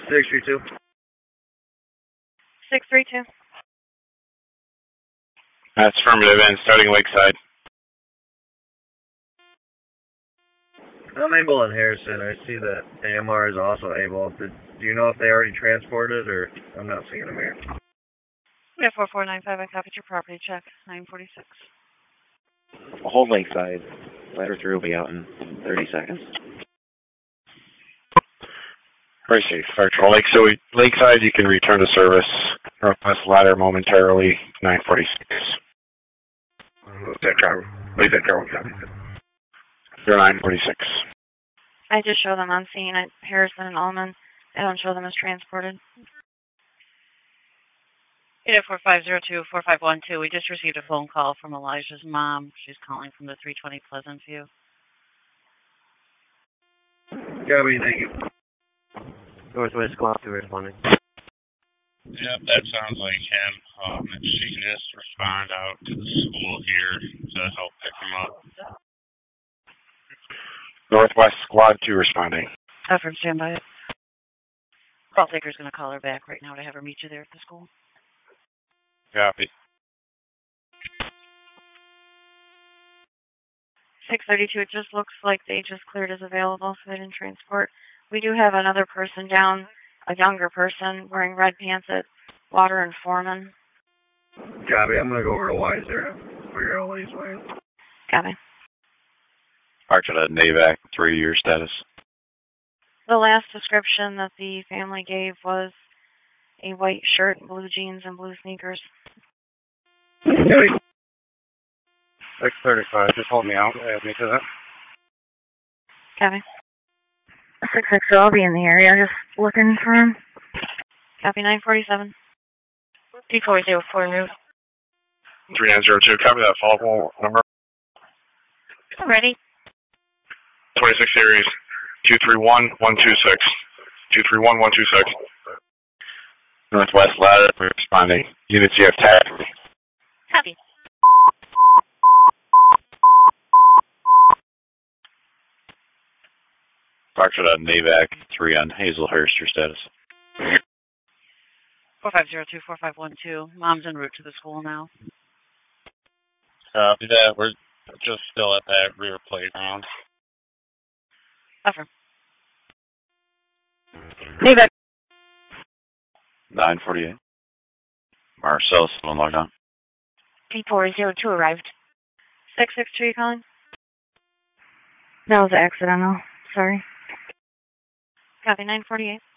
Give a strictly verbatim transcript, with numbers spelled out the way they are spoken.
six three two. six three two. That's affirmative and starting Lakeside. I'm able in Harrison. I see that A M R is also able. Did, do you know if they already transported or I'm not seeing them here? Yeah, four four nine five. I copied your property check. nine forty-six. Hold Lakeside. Ladder three will be out in thirty seconds. Very safe. Fire Patrol Lake, so Lakeside, you can return to service. Northwest Ladder momentarily, nine forty-six. What's that driver? What is that driver? They're nine forty-six. I just show them on scene at Harrison and Allman. I don't show them as transported. Yeah, four five zero two four five one two. We just received a phone call from Elijah's mom. She's calling from the three twenty Pleasant View. Gabby, thank you. Northwest Squad two responding. Yep, that sounds like him. Um, if she can just respond out to the school here to help pick him up. Northwest Squad two responding. Effort, stand by it. Call taker's going to call her back right now to have her meet you there at the school. Copy. six thirty-two, it just looks like they just cleared as available, so they didn't transport. We do have another person down, a younger person, wearing red pants at Water and Foreman. Copy, I'm going to go over to Weiser. Figure out what he's wearing. Copy. Archer at NAVAC, three-year status. The last description that the family gave was a white shirt, blue jeans, and blue sneakers. six thirty-five, just hold me out. Add me to that. Copy. six six, so I'll be in the area, just looking for him. Copy, nine forty-seven. D four zero four route. three nine zero two, copy that follow-up number. Ready. twenty-six series, two three one one two six. two three one one two six. Northwest Ladder, responding. Units you have tagged me. Copy. Archer at NAVAC, three on Hazelhurst, your status. four five zero two four five one two. Mom's en route to the school now. Copy that. We're just still at that rear playground. Offer. NAVAC. nine forty-eight. Marcel, still logged on. D four zero two arrived. six six two, you calling? That was accidental. Sorry. Copy, nine forty-eight.